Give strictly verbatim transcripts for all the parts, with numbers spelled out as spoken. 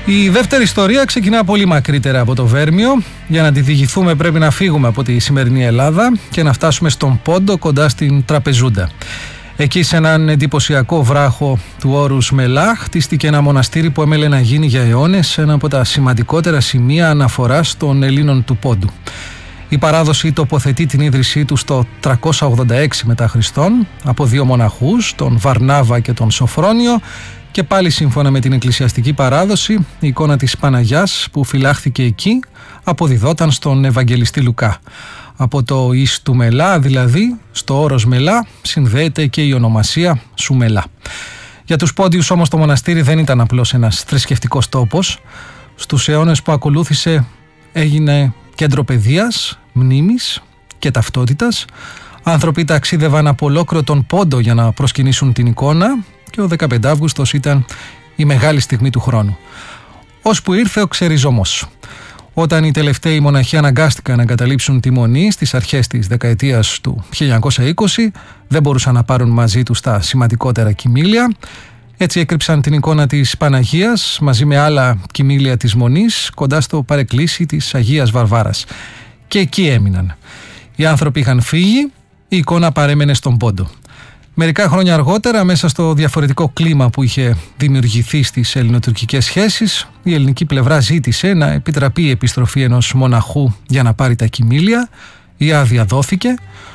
Η δεύτερη ιστορία ξεκινά πολύ μακρύτερα από το Βέρμιο. Για να τη διηγηθούμε πρέπει να φύγουμε από τη σημερινή Ελλάδα και να φτάσουμε στον Πόντο, κοντά στην Τραπεζούντα. Εκεί, σε έναν εντυπωσιακό βράχο του όρους Μελά, χτίστηκε ένα μοναστήρι που έμελε να γίνει για αιώνες ένα από τα σημαντικότερα σημεία αναφοράς των Ελλήνων του Πόντου. Η παράδοση τοποθετεί την ίδρυσή του στο τριακόσια ογδόντα έξι μετά Χριστόν από δύο μοναχούς, τον Βαρνάβα και τον Σοφρόνιο, και πάλι σύμφωνα με την εκκλησιαστική παράδοση, η εικόνα της Παναγιάς που φυλάχθηκε εκεί αποδιδόταν στον Ευαγγελιστή Λουκά. Από το εις του Μελά, δηλαδή στο όρος Μελά, συνδέεται και η ονομασία Σουμελά. Για τους Πόντιους όμως το μοναστήρι δεν ήταν απλώς ένας θρησκευτικός τόπος. Στους αιώνες που ακολούθησε έγινε κέντρο παιδείας, μνήμης και ταυτότητας. Άνθρωποι ταξίδευαν από ολόκληρο τον Πόντο για να προσκυνήσουν την εικόνα και ο δεκαπέντε Αυγούστος ήταν η μεγάλη στιγμή του χρόνου. Ώσπου ήρθε ο ξεριζωμός. Όταν οι τελευταίοι μοναχοί αναγκάστηκαν να εγκαταλείψουν τη Μονή στις αρχές της δεκαετίας του χίλια εννιακόσια είκοσι, δεν μπορούσαν να πάρουν μαζί τους τα σημαντικότερα κοιμήλια. Έτσι έκρυψαν την εικόνα της Παναγίας μαζί με άλλα κοιμήλια της Μονής κοντά στο παρεκκλήσι της Αγίας Βαρβάρας. Και εκεί έμειναν. Οι άνθρωποι είχαν φύγει, η εικόνα παρέμενε στον Πόντο. Μερικά χρόνια αργότερα, μέσα στο διαφορετικό κλίμα που είχε δημιουργηθεί στις ελληνοτουρκικές σχέσεις, η ελληνική πλευρά ζήτησε να επιτραπεί η επιστροφή ενός μοναχού για να πάρει τα κοιμήλια. Η άδεια δόθηκε.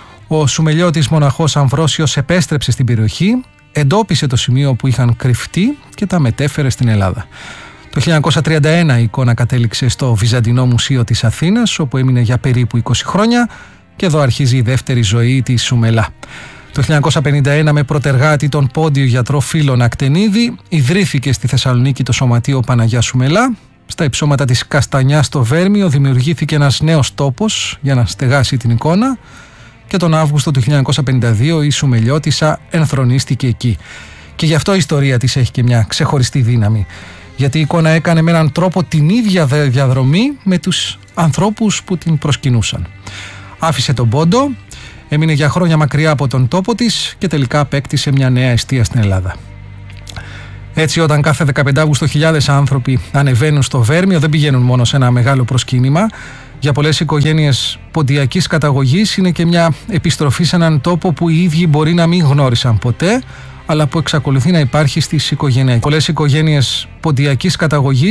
Ο Σουμελιώτης μοναχός Αμβρόσιος επέστρεψε στην περιοχή, εντόπισε το σημείο που είχαν κρυφτεί και τα μετέφερε στην Ελλάδα. Το χίλια εννιακόσια τριάντα ένα η εικόνα κατέληξε στο Βυζαντινό Μουσείο της Αθήνας, όπου έμεινε για περίπου είκοσι χρόνια, και εδώ αρχίζει η δεύτερη ζωή της Σουμελά. Το χίλια εννιακόσια πενήντα ένα, με πρωτεργάτη τον πόντιο γιατρό Φίλον Ακτενίδη, ιδρύθηκε στη Θεσσαλονίκη το Σωματείο Παναγιά Σουμελά. Στα υψώματα της Καστανιάς στο Βέρμιο δημιουργήθηκε ένας νέος τόπος για να στεγάσει την εικόνα, και τον Αύγουστο του χίλια εννιακόσια πενήντα δύο η Σουμελιώτισσα ενθρονίστηκε εκεί. Και γι' αυτό η ιστορία της έχει και μια ξεχωριστή δύναμη. Γιατί η εικόνα έκανε με έναν τρόπο την ίδια διαδρομή με τους ανθρώπους που την προσκυνούσαν. Άφησε τον Πόντο, έμεινε για χρόνια μακριά από τον τόπο της και τελικά απέκτησε μια νέα εστία στην Ελλάδα. Έτσι, όταν κάθε δεκαπέντε Αυγούστου χιλιάδες άνθρωποι ανεβαίνουν στο Βέρμιο, δεν πηγαίνουν μόνο σε ένα μεγάλο προσκύνημα. Για πολλές οικογένειες ποντιακής καταγωγής είναι και μια επιστροφή σε έναν τόπο που οι ίδιοι μπορεί να μην γνώρισαν ποτέ, αλλά που εξακολουθεί να υπάρχει στις οικογένειες. Πολλές οικογένειες ποντιακής καταγωγής